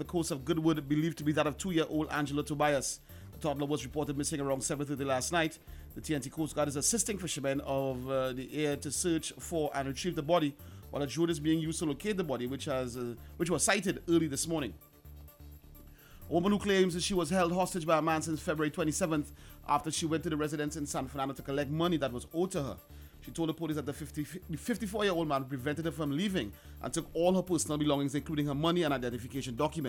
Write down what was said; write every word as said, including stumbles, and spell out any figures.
coast of Goodwood, believed to be that of two-year-old Angela Tobias. The toddler was reported missing around seven thirty last night. The T N T Coast Guard is assisting fishermen of uh, the area to search for and retrieve the body, while a drone is being used to locate the body, which has uh, which was sighted early this morning. A woman who claims that she was held hostage by a man since February twenty-seventh after she went to the residence in San Fernando to collect money that was owed to her. She told the police that the fifty-four-year-old man prevented her from leaving and took all her personal belongings, including her money and identification documents.